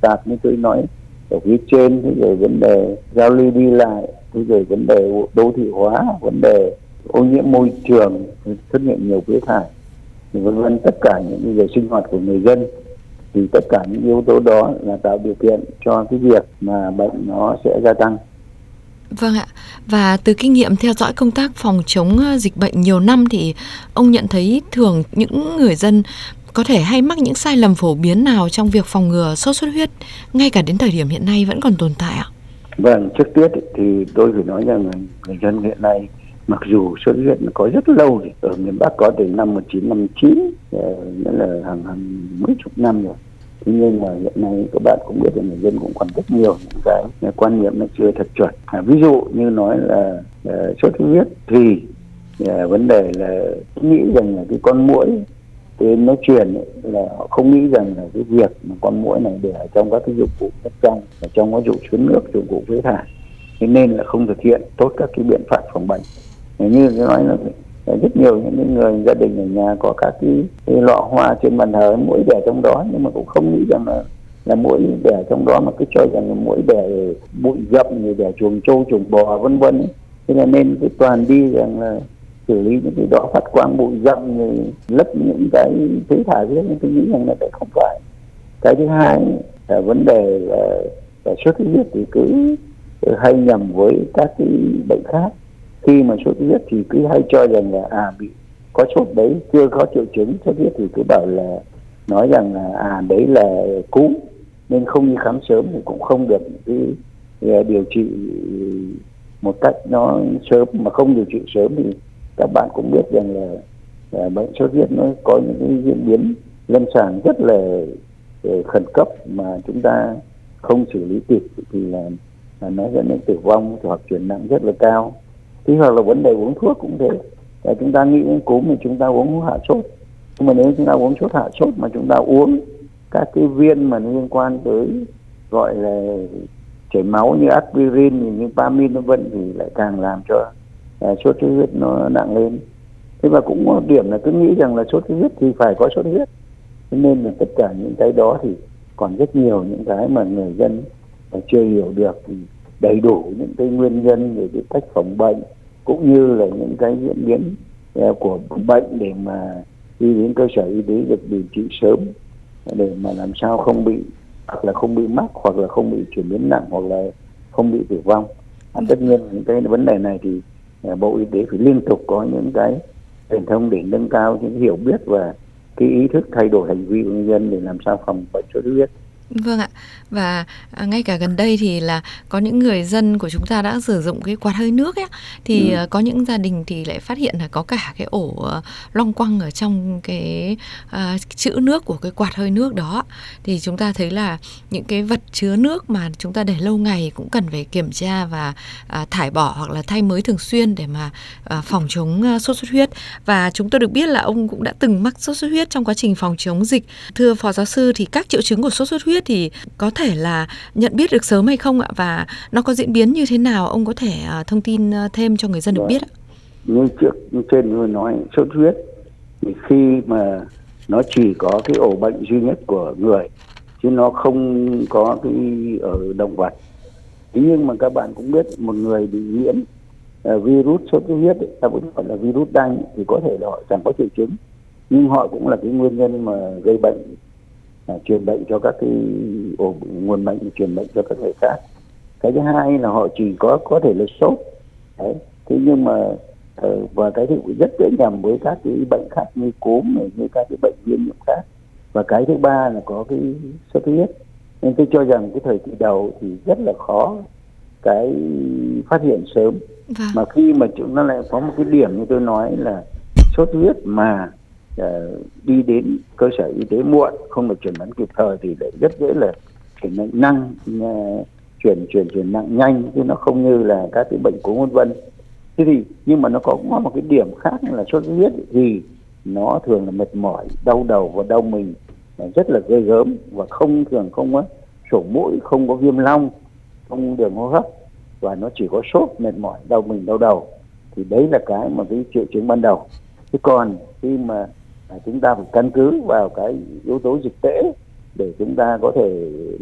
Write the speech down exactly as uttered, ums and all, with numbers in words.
tạp như tôi nói ở phía trên, thế rồi vấn đề giao lưu đi lại, thế rồi vấn đề đô thị hóa, vấn đề ô nhiễm môi trường, xuất hiện nhiều phế thải, vân vân, tất cả những về sinh hoạt của người dân. Thì tất cả những yếu tố đó là tạo điều kiện cho cái việc mà bệnh nó sẽ gia tăng. Vâng ạ. Và từ kinh nghiệm theo dõi công tác phòng chống dịch bệnh nhiều năm thì ông nhận thấy thường những người dân có thể hay mắc những sai lầm phổ biến nào trong việc phòng ngừa sốt xuất huyết ngay cả đến thời điểm hiện nay vẫn còn tồn tại ạ? Vâng, trước tiên thì tôi phải nói rằng người dân hiện nay mặc dù sốt xuất huyết có rất lâu rồi, ở miền Bắc có từ năm một nghìn chín trăm năm mươi chín, nghĩa là hàng hàng mấy chục năm rồi. Thế nhưng mà hiện nay các bạn cũng biết là người dân cũng còn rất nhiều những cái quan niệm nó chưa thật chuẩn. À, ví dụ như nói là uh, sốt xuất huyết thì uh, vấn đề là nghĩ rằng là cái con muỗi thì nó truyền ấy, là họ không nghĩ rằng là cái việc mà con muỗi này để ở trong các cái dụng cụ nước trong, ở trong có dụng chứa nước, dụng cụ phế thải, thế nên là không thực hiện tốt các cái biện pháp phòng bệnh. Như tôi nói là rất nhiều những người gia đình ở nhà có các cái, cái lọ hoa trên bàn thờ muỗi đẻ trong đó, nhưng mà cũng không nghĩ rằng là là muỗi đẻ trong đó, mà cứ cho rằng là muỗi đẻ bụi rậm, rồi đẻ chuồng trâu chuồng bò vân vân. Thế là nên cái toàn đi rằng là xử lý những cái đó phát quang bụi rậm, rồi lấp những cái phế thải đấy, nhưng tôi nghĩ rằng là không phải. Cái thứ hai là vấn đề là, là sốt xuất huyết thì cứ hay nhầm với các cái bệnh khác. Khi mà sốt xuất huyết thì cứ hay cho rằng là à bị có sốt đấy, chưa có triệu chứng sốt huyết thì cứ bảo là nói rằng là à đấy là cúm, nên không đi khám sớm thì cũng không được cái, cái điều trị một cách nó sớm. Mà không điều trị sớm thì các bạn cũng biết rằng là, là bệnh sốt xuất huyết nó có những cái diễn biến lâm sàng rất là khẩn cấp, mà chúng ta không xử lý kịp thì là, là nó dẫn đến tử vong hoặc chuyển nặng rất là cao. Thế hoặc là vấn đề uống thuốc cũng thế. Và chúng ta nghĩ uống cúm thì chúng ta uống hạ sốt, nhưng mà nếu chúng ta uống sốt hạ sốt mà chúng ta uống các cái viên mà liên quan tới gọi là chảy máu như aspirin, như pamin vân vân thì lại càng làm cho uh, sốt xuất huyết nó nặng lên. Thế và cũng một điểm là cứ nghĩ rằng là sốt xuất huyết thì phải có sốt huyết, thế nên là tất cả những cái đó thì còn rất nhiều những cái mà người dân chưa hiểu được thì đầy đủ những cái nguyên nhân về cái cách phòng bệnh, cũng như là những cái diễn biến của bệnh để mà đi đến cơ sở y tế được điều trị sớm, để mà làm sao không bị, hoặc là không bị mắc, hoặc là không bị chuyển biến nặng, hoặc là không bị tử vong. À, tất nhiên những cái vấn đề này thì Bộ Y tế phải liên tục có những cái truyền thông để nâng cao những hiểu biết và cái ý thức, thay đổi hành vi của người dân để làm sao phòng bệnh sốt xuất huyết. Vâng ạ. Và à, ngay cả gần đây thì là có những người dân của chúng ta đã sử dụng cái quạt hơi nước ấy, thì ừ. có những gia đình thì lại phát hiện là có cả cái ổ uh, long quăng ở trong cái uh, chữ nước của cái quạt hơi nước đó. Thì chúng ta thấy là những cái vật chứa nước mà chúng ta để lâu ngày cũng cần phải kiểm tra và uh, thải bỏ hoặc là thay mới thường xuyên để mà uh, phòng chống uh, sốt xuất huyết. Và chúng tôi được biết là ông cũng đã từng mắc sốt xuất huyết trong quá trình phòng chống dịch. Thưa Phó Giáo sư, thì các triệu chứng của sốt xuất huyết thì có thể là nhận biết được sớm hay không ạ? Và nó có diễn biến như thế nào? Ông có thể uh, thông tin uh, thêm cho người dân được biết ạ? Như trước như trên tôi nói, sốt xuất huyết thì khi mà nó chỉ có cái ổ bệnh duy nhất của người, chứ nó không có cái ở động vật. Thế nhưng mà các bạn cũng biết một người bị nhiễm uh, virus sốt xuất huyết, ta vẫn gọi là virus đanh, thì có thể là họ chẳng có triệu chứng, nhưng họ cũng là cái nguyên nhân mà gây bệnh, À, truyền bệnh cho các cái ổ nguồn bệnh, truyền bệnh cho các người khác. Cái thứ hai là họ chỉ có có thể là sốt đấy, thế nhưng mà uh, và cái thứ rất dễ nhầm với các cái bệnh khác như cúm này, như các cái bệnh viêm nhiễm khác. Và cái thứ ba là có cái sốt xuất huyết, nên tôi cho rằng cái thời kỳ đầu thì rất là khó cái phát hiện sớm. Vâng. Mà khi mà chúng nó lại có một cái điểm như tôi nói là sốt xuất huyết mà Uh, đi đến cơ sở y tế muộn, không được chẩn đoán kịp thời thì lại rất dễ là chuyển nặng nặng, uh, chuyển chuyển chuyển nặng nhanh, chứ nó không như là các cái bệnh cúm vân vân. Thế thì nhưng mà nó có, có một cái điểm khác là sốt xuất huyết thì nó thường là mệt mỏi, đau đầu và đau mình, rất là ghê gớm, và không thường không có sổ mũi, không có viêm long, không đường hô hấp, và nó chỉ có sốt, mệt mỏi, đau mình, đau đầu. Thì đấy là cái mà cái triệu chứng ban đầu. Thế còn khi mà chúng ta phải căn cứ vào cái yếu tố dịch tễ để chúng ta có thể